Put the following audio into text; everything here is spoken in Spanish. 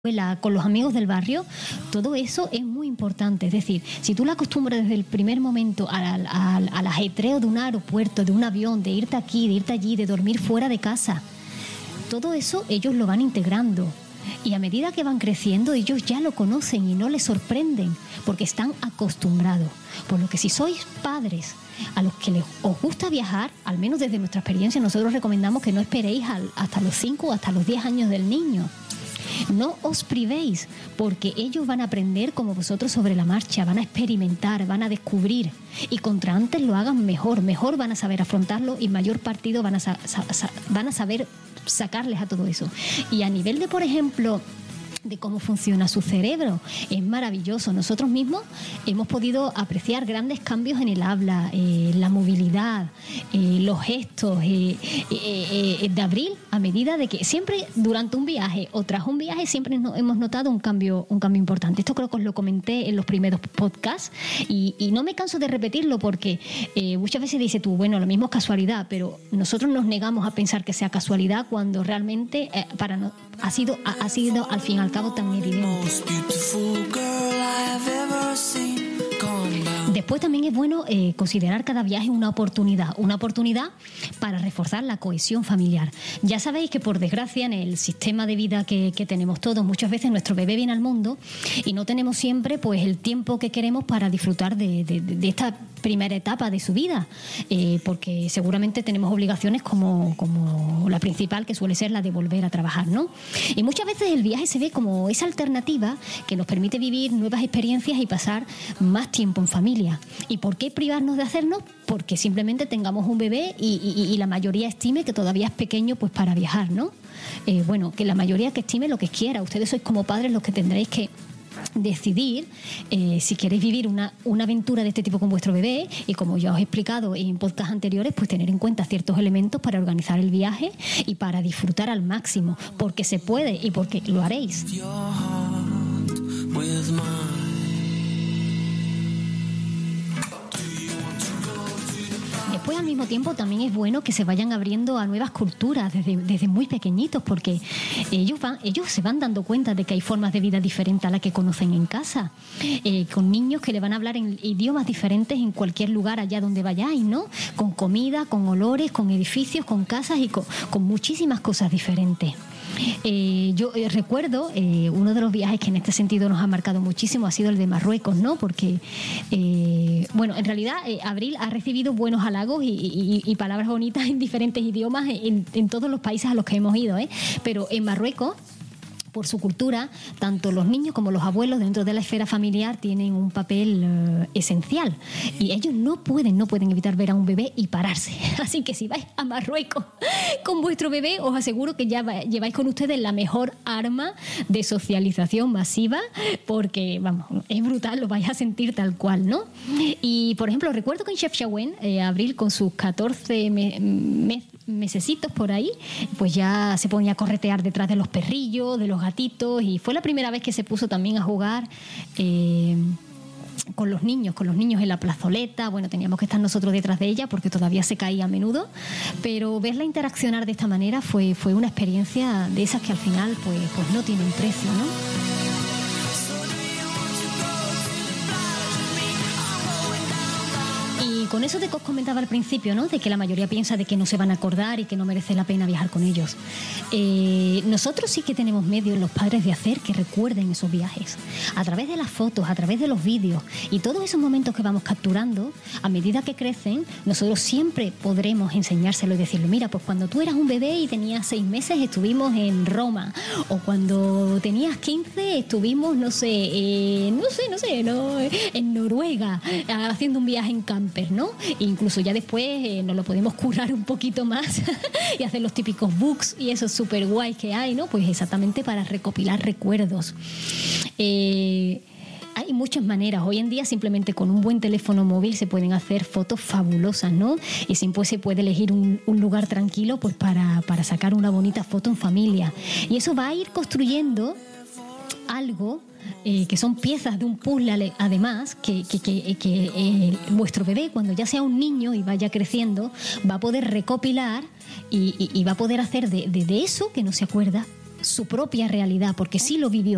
con los amigos del barrio, todo eso es muy importante. Es decir, si tú la acostumbras desde el primer momento al ajetreo de un aeropuerto, de un avión, de irte aquí, de irte allí, de dormir fuera de casa, todo eso ellos lo van integrando. Y a medida que van creciendo, ellos ya lo conocen y no les sorprenden, porque están acostumbrados. Por lo que si sois padres a los que os gusta viajar, al menos desde nuestra experiencia, nosotros recomendamos que no esperéis hasta los 5 o hasta los 10 años del niño. No os privéis, porque ellos van a aprender como vosotros sobre la marcha, van a experimentar, van a descubrir, y contra antes lo hagan mejor van a saber afrontarlo y mayor partido van a saber sacarles a todo eso. Y a nivel de, por ejemplo, de cómo funciona su cerebro, es maravilloso. Nosotros mismos hemos podido apreciar grandes cambios en el habla, la movilidad, los gestos de Abril, a medida de que siempre durante un viaje o tras un viaje siempre hemos notado un cambio importante. Esto creo que os lo comenté en los primeros podcasts y no me canso de repetirlo porque muchas veces dice tú, bueno, lo mismo es casualidad, pero nosotros nos negamos a pensar que sea casualidad cuando realmente ha sido al fin y al cabo tan evidente. Después también es bueno considerar cada viaje una oportunidad para reforzar la cohesión familiar. Ya sabéis que por desgracia en el sistema de vida que tenemos todos, muchas veces nuestro bebé viene al mundo y no tenemos siempre pues el tiempo que queremos para disfrutar de esta primera etapa de su vida, porque seguramente tenemos obligaciones como la principal, que suele ser la de volver a trabajar, ¿no? Y muchas veces el viaje se ve como esa alternativa que nos permite vivir nuevas experiencias y pasar más tiempo en familia. ¿Y por qué privarnos de hacerlo? Porque simplemente tengamos un bebé y la mayoría estime que todavía es pequeño pues para viajar, ¿no? Bueno, que la mayoría que estime lo que quiera. Ustedes sois como padres los que tendréis que decidir si queréis vivir una aventura de este tipo con vuestro bebé, y como ya os he explicado en podcasts anteriores, pues tener en cuenta ciertos elementos para organizar el viaje y para disfrutar al máximo, porque se puede y porque lo haréis. Después, al mismo tiempo, también es bueno que se vayan abriendo a nuevas culturas desde muy pequeñitos, porque ellos se van dando cuenta de que hay formas de vida diferentes a las que conocen en casa, con niños que le van a hablar en idiomas diferentes en cualquier lugar allá donde vayáis, ¿no? Con comida, con olores, con edificios, con casas y con muchísimas cosas diferentes. Yo recuerdo uno de los viajes que en este sentido nos ha marcado muchísimo ha sido el de Marruecos, ¿no? Porque en realidad Abril ha recibido buenos halagos y palabras bonitas en diferentes idiomas en todos los países a los que hemos ido, pero en Marruecos, por su cultura, tanto los niños como los abuelos dentro de la esfera familiar tienen un papel esencial, y ellos no pueden evitar ver a un bebé y pararse. Así que si vais a Marruecos con vuestro bebé, os aseguro que ya lleváis con ustedes la mejor arma de socialización masiva, porque vamos, es brutal, lo vais a sentir tal cual, ¿no? Y por ejemplo, recuerdo que en Chefchaouen, Abril con sus 14 mesecitos por ahí, pues ya se ponía a corretear detrás de los perrillos, de los gatitos, y fue la primera vez que se puso también a jugar con los niños en la plazoleta. Bueno, teníamos que estar nosotros detrás de ella porque todavía se caía a menudo, pero verla interaccionar de esta manera fue una experiencia de esas que al final pues no tienen precio, ¿no? Y con eso de que os comentaba al principio, ¿no? De que la mayoría piensa de que no se van a acordar y que no merece la pena viajar con ellos. Nosotros sí que tenemos medios, los padres, de hacer que recuerden esos viajes. A través de las fotos, a través de los vídeos y todos esos momentos que vamos capturando, a medida que crecen, nosotros siempre podremos enseñárselo y decirle, mira, pues cuando tú eras un bebé y tenías 6 meses estuvimos en Roma, o cuando tenías 15 estuvimos, en Noruega, haciendo un viaje en camper, ¿no? E incluso ya después nos lo podemos curar un poquito más y hacer los típicos books y esos súper guays que hay, ¿no? Pues exactamente para recopilar recuerdos. Hay muchas maneras. Hoy en día simplemente con un buen teléfono móvil se pueden hacer fotos fabulosas, ¿no? Y siempre se puede elegir un lugar tranquilo pues para sacar una bonita foto en familia. Y eso va a ir construyendo algo que son piezas de un puzzle, además, que vuestro bebé, cuando ya sea un niño y vaya creciendo, va a poder recopilar y va a poder hacer de eso que no se acuerda su propia realidad, porque sí lo vivió.